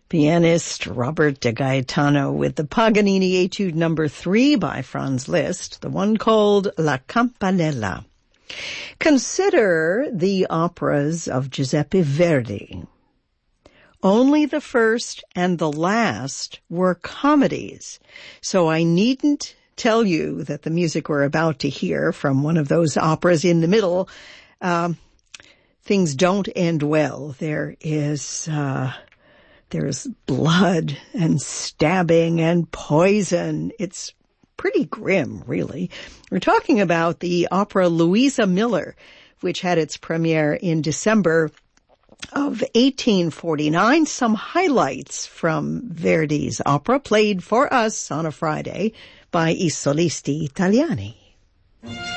Pianist Robert de Gaetano with the Paganini Etude No. 3 by Franz Liszt, the one called La Campanella. Consider the operas of Giuseppe Verdi. Only the first and the last were comedies, so I needn't tell you that the music we're about to hear from one of those operas in the middle, things don't end well. There's blood and stabbing and poison. It's pretty grim, really. We're talking about the opera Louisa Miller, which had its premiere in December of 1849. Some highlights from Verdi's opera played for us on a Friday by I Solisti Italiani.